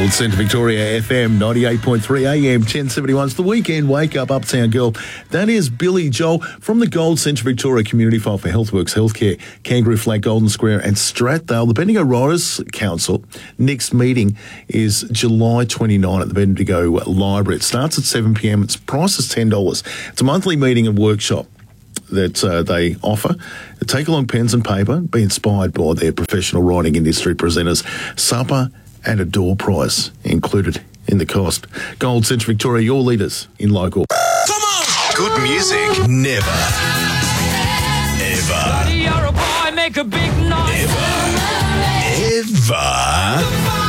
Gold Centre Victoria FM 98.3 AM 1071. It's the weekend wake up Uptown Girl. That is Billy Joel from the Gold Centre Victoria Community File for Healthworks Healthcare, Kangaroo Flat, Golden Square and Strathdale. The Bendigo Riders Council next meeting is July 29 at the Bendigo Library. It starts at 7 p.m. Its price is $10. It's a monthly meeting and workshop that they offer. Take along pens and paper, be inspired by their professional writing industry presenters. Supper and a door prize included in the cost. Gold Centre Victoria, your leaders in local. Come on! Good music never, ever, Buddy, you're a boy, make a big noise. ever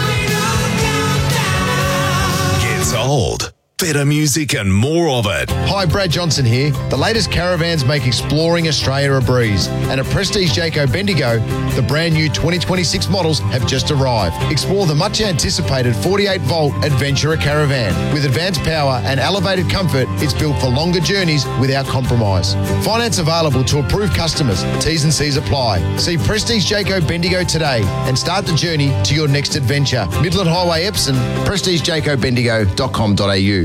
gets old. Better music and more of it. Hi, Brad Johnson here. The latest caravans make exploring Australia a breeze. And at Prestige Jayco Bendigo, the brand new 2026 models have just arrived. Explore the much anticipated 48-volt Adventurer caravan. With advanced power and elevated comfort, it's built for longer journeys without compromise. Finance available to approved customers. T's and C's apply. See Prestige Jayco Bendigo today and start the journey to your next adventure. Midland Highway, Epsom, prestigejacobendigo.com.au.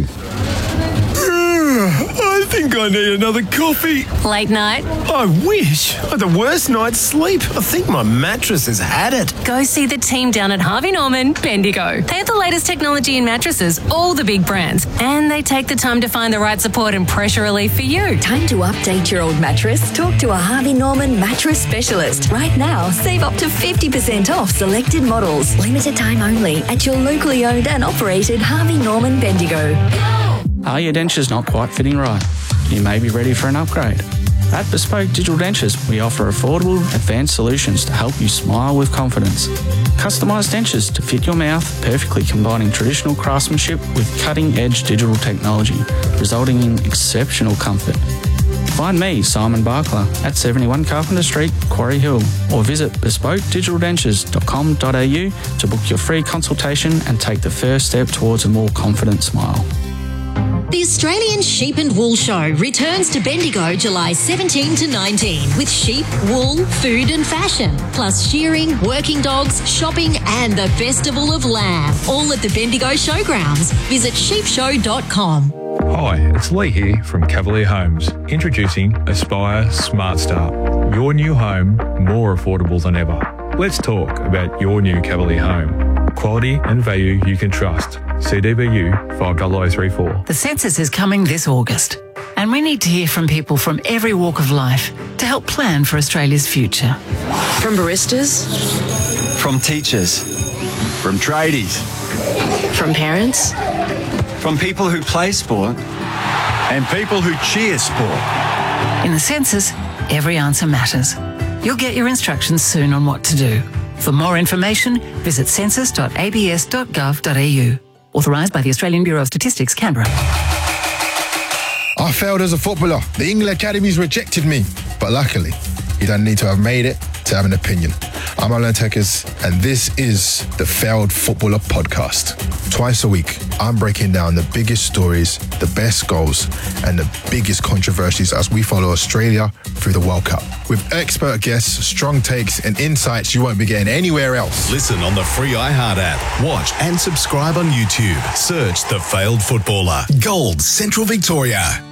I think I need another coffee. Late night? I wish. I had the worst night's sleep. I think my mattress has had it. Go see the team down at Harvey Norman, Bendigo. They have the latest technology in mattresses, all the big brands, and they take the time to find the right support and pressure relief for you. Time to update your old mattress? Talk to a Harvey Norman mattress specialist. Right now, save up to 50% off selected models. Limited time only at your locally owned and operated Harvey Norman Bendigo. Are your dentures not quite fitting right? You may be ready for an upgrade. At Bespoke Digital Dentures, we offer affordable, advanced solutions to help you smile with confidence. Customised dentures to fit your mouth, perfectly combining traditional craftsmanship with cutting-edge digital technology, resulting in exceptional comfort. Find me, Simon Barkler, at 71 Carpenter Street, Quarry Hill, or visit bespokedigitaldentures.com.au to book your free consultation and take the first step towards a more confident smile. The Australian Sheep and Wool Show returns to Bendigo July 17 to 19 with sheep, wool, food and fashion, plus shearing, working dogs, shopping and the Festival of Lamb, all at the Bendigo Showgrounds. Visit sheepshow.com. Hi, it's Lee here from Cavalier Homes, introducing Aspire Smart Start, your new home more affordable than ever. Let's talk about your new Cavalier home. Quality and value you can trust. CDBU 50034. The census is coming this August, and we need to hear from people from every walk of life to help plan for Australia's future. From baristas, from teachers, from tradies, from parents, from people who play sport, and people who cheer sport. In the census, every answer matters. You'll get your instructions soon on what to do. For more information, visit census.abs.gov.au. Authorised by the Australian Bureau of Statistics, Canberra. I failed as a footballer. The England Academies rejected me. But luckily, you don't need to have made it to have an opinion. I'm Alan Tekers, and this is the Failed Footballer Podcast. Twice a week, I'm breaking down the biggest stories, the best goals, and the biggest controversies as we follow Australia through the World Cup. With expert guests, strong takes, and insights you won't be getting anywhere else. Listen on the free iHeart app. Watch and subscribe on YouTube. Search The Failed Footballer. Gold Central Victoria.